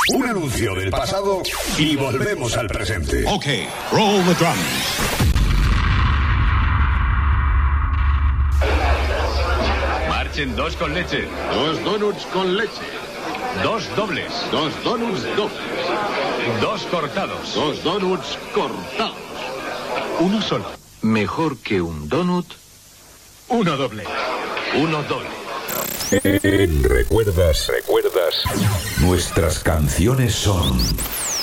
Un anuncio del pasado y volvemos al presente. Ok, roll the drums. Marchen 2 con leche. 2 donuts con leche. 2 dobles. 2 donuts dobles. 2 cortados. 2 donuts cortados. Uno solo. Mejor que un donut. Uno doble. Uno doble. ¿Recuerdas? Nuestras canciones son